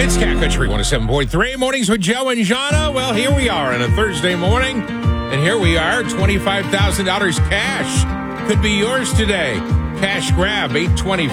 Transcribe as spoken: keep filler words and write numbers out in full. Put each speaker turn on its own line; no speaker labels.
It's Cat Country one oh seven point three. Mornings with Joe and Jana. Well, here we are on a Thursday morning. And here we are, twenty-five thousand dollars cash. Could be yours today. Cash grab, eight twenty.